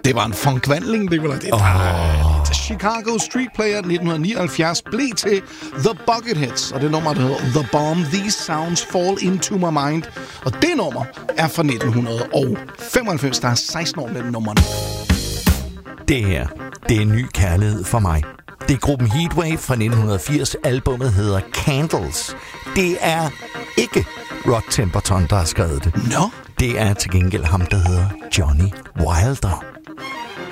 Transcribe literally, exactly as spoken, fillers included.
Det var en funkvandling, det var det. Oh. Chicago Street Player nitten nioghalvfjerds blev til The Bucketheads, og det nummer, der hedder The Bomb, These Sounds Fall Into My Mind. Og det nummer er fra nitten femoghalvfems, der er seksten år med den nummer. Det her, det er ny kærlighed for mig. Det er gruppen Heatwave fra nitten firs. Albummet hedder Candles. Det er ikke Rod Temperton, der har skrevet det. Nå? Det er til gengæld ham, der hedder Johnny Wilder.